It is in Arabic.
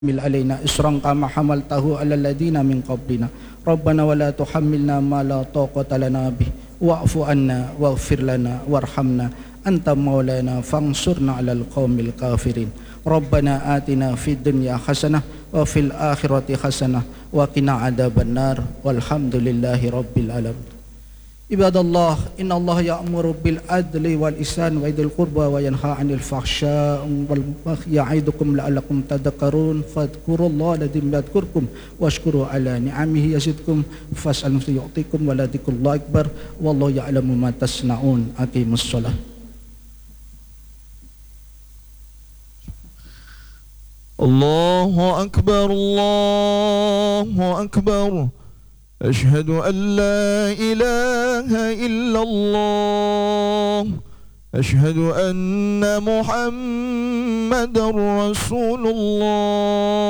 حمل علينا إصرا كما حملته على الذين من قبلنا ربنا ولا تحملنا ما لا طاقة لنا به واعف عنا واغفر لنا وارحمنا أنت مولانا فانصرنا على القوم الكافرين ربنا آتنا في الدنيا حسنة وفي الآخرة حسنة وقنا عذاب النار والحمد لله رب العالمين. Ibadallah, inna Allah ya'muru bil adli wal ihsan wa idil qurba wa yanha 'anil fahsya wal ya'idukum la'allakum tadhakkarun fadhkurullaha ladzim yadhkurkum washkuru ala ni'amihi yazidkum fas'alhu yu'tikum wa ladzikrullahu akbar wallahu ya'lamu ma tasna'un. Aqimus shalah. Allahu akbar, Allahu akbar. أشهد أن لا إله إلا الله أشهد أن محمد رسول الله